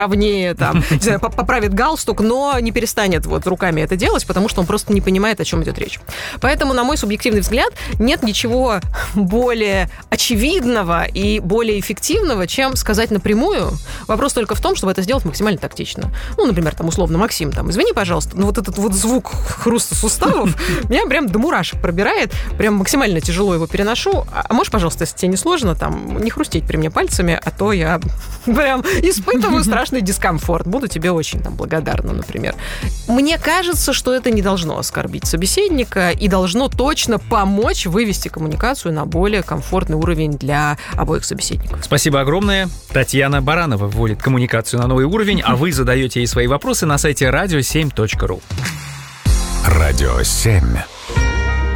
ровнее, там, не знаю, поправит галстук, но не перестанет вот руками это делать, потому что он просто не понимает, о чем идет речь. Поэтому, на мой субъективный взгляд, нет ничего более очевидного и более эффективного, чем сказать напрямую. Вопрос только в том, чтобы это сделать максимально тактично. Ну, например, там, условно, Максим, там, извини, пожалуйста, но вот этот вот звук хруста суставов меня прям до мурашек пробирает, прям максимально тяжело его переношу. А можешь, пожалуйста, если тебе не сложно, там, не хрустеть при мне пальцами, а то я прям испытываю страшный дискомфорт. Буду тебе очень там благодарна, например. Мне кажется, что это не должно оскорбить собеседника и должно точно помочь вывести коммуникацию на более комфортный уровень для обоих собеседников. Спасибо огромное. Татьяна Баранова вводит коммуникацию на новый уровень, а вы задаете ей свои вопросы на сайте radio7.ru. Радио 7.